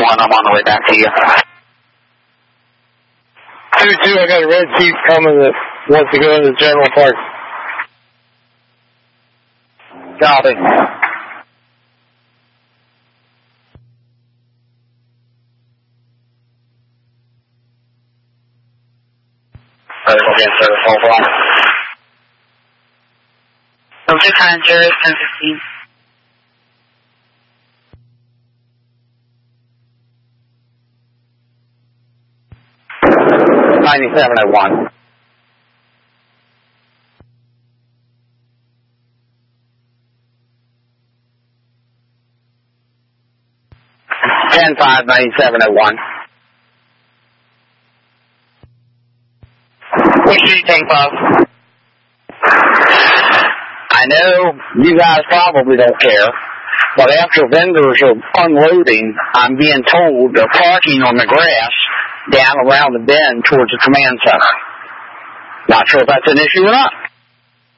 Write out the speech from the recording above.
I'm on the way back to you. 2-2, I got a red Jeep coming that wants to go into the general park. Copy. Vertical again, service, hold on. 600, 1015. $97.01. $10-5, $97.01. What should you take off? I know you guys probably don't care, but after vendors are unloading, I'm being told they're parking on the grass down around the bend towards the command center. Not sure if that's an issue or not.